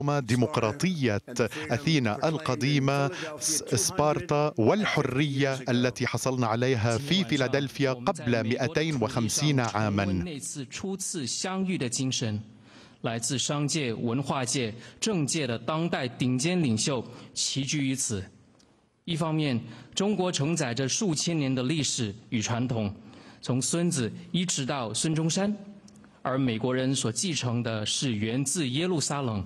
ديمقراطية أثينا القديمة، سبارتا والحرية التي حصلنا عليها في فيلادلفيا قبل 250 عاما. 来自商界、文化界、政界的当代顶尖领袖齐聚于此。一方面，中国承载着数千年的历史与传统，从孙子一直到孙中山，而美国人所继承的是源自耶路撒冷